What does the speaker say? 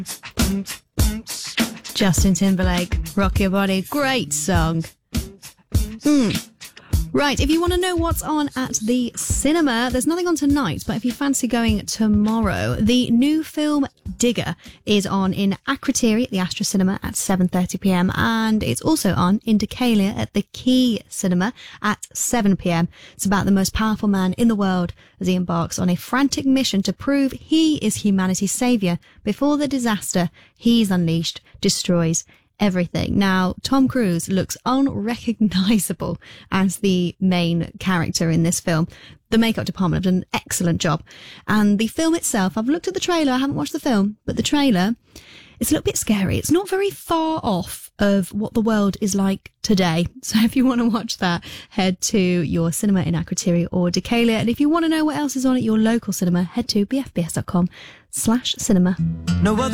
Justin Timberlake, Rock Your Body. Great song. Right, if you want to know what's on at the cinema, there's nothing on tonight, but if you fancy going tomorrow, the new film Digger is on in Akrotiri at the Astra Cinema at 7:30pm, and it's also on in Decalia at the Key Cinema at 7pm. It's about the most powerful man in the world as he embarks on a frantic mission to prove he is humanity's saviour before the disaster he's unleashed destroys everything. Now, Tom Cruise looks unrecognisable as the main character in this film. The makeup department have done an excellent job. And the film itself, I've looked at the trailer, I haven't watched the film, but the trailer, it's a little bit scary. It's not very far off of what the world is like today. So if you want to watch that, head to your cinema in Akrotiri or Decalia. And if you want to know what else is on at your local cinema, head to bfbs.com/cinema. No other